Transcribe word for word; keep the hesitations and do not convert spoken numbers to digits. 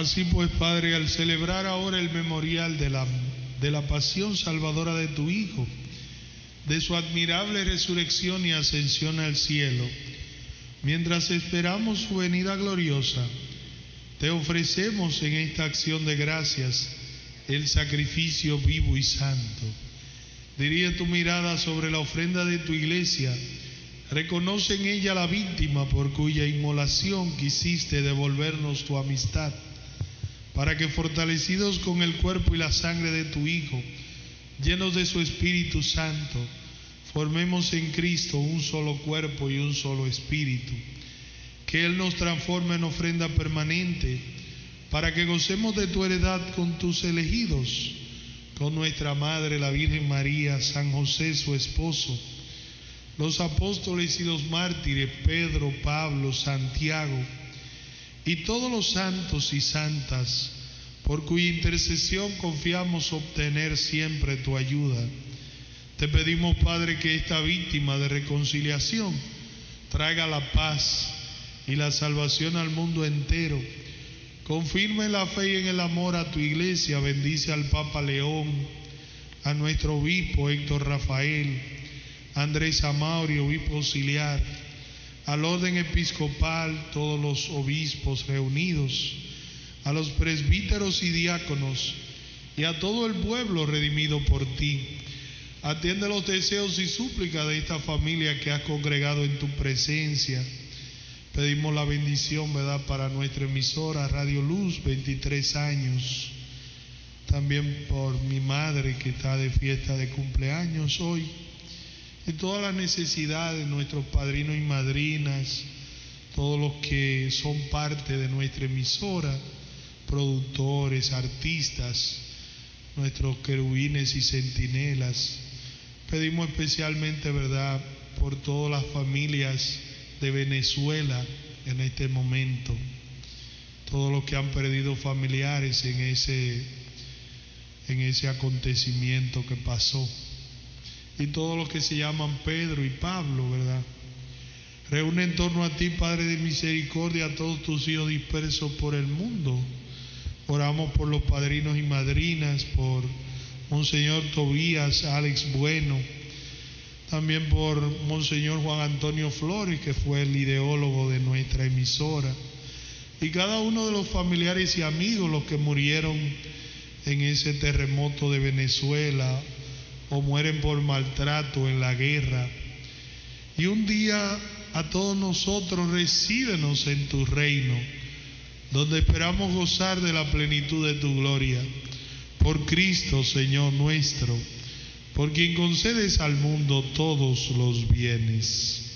Así pues, Padre, al celebrar ahora el memorial de la, de la pasión salvadora de tu Hijo, de su admirable resurrección y ascensión al cielo, mientras esperamos su venida gloriosa, te ofrecemos en esta acción de gracias el sacrificio vivo y santo. Dirige tu mirada sobre la ofrenda de tu iglesia. Reconoce en ella la víctima por cuya inmolación quisiste devolvernos tu amistad, para que fortalecidos con el cuerpo y la sangre de tu Hijo, llenos de su Espíritu Santo, formemos en Cristo un solo cuerpo y un solo espíritu. Que Él nos transforme en ofrenda permanente, para que gocemos de tu heredad con tus elegidos, con nuestra Madre la Virgen María, San José su esposo, los apóstoles y los mártires, Pedro, Pablo, Santiago, y todos los santos y santas, por cuya intercesión confiamos obtener siempre tu ayuda. Te pedimos, Padre, que esta víctima de reconciliación traiga la paz y la salvación al mundo entero. Confirma en la fe y en el amor a tu iglesia. Bendice al Papa León, a nuestro obispo Héctor Rafael, Andrés Amaurio, obispo auxiliar, al orden episcopal, todos los obispos reunidos, a los presbíteros y diáconos, y a todo el pueblo redimido por ti. Atiende los deseos y súplicas de esta familia que has congregado en tu presencia. Pedimos la bendición, ¿verdad?, para nuestra emisora Radio Luz, veintitrés años. También por mi madre que está de fiesta de cumpleaños hoy. Y todas las necesidades de nuestros padrinos y madrinas, todos los que son parte de nuestra emisora, productores, artistas, nuestros querubines y centinelas. Pedimos especialmente, ¿verdad?, por todas las familias de Venezuela en este momento, todos los que han perdido familiares en ese, en ese acontecimiento que pasó, y todos los que se llaman Pedro y Pablo, ¿verdad? Reúne en torno a ti, Padre de misericordia, a todos tus hijos dispersos por el mundo. Oramos por los padrinos y madrinas, por Monseñor Tobías, Alex Bueno, también por Monseñor Juan Antonio Flores, que fue el ideólogo de nuestra emisora, y cada uno de los familiares y amigos, los que murieron en ese terremoto de Venezuela o mueren por maltrato en la guerra. Y un día a todos nosotros recíbenos en tu reino, donde esperamos gozar de la plenitud de tu gloria. Por Cristo, Señor nuestro, por quien concedes al mundo todos los bienes.